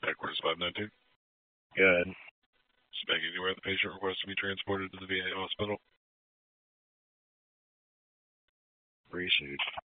Headquarters 519. Good. Speaking anywhere the patient requests to be transported to the VA hospital. Appreciate it.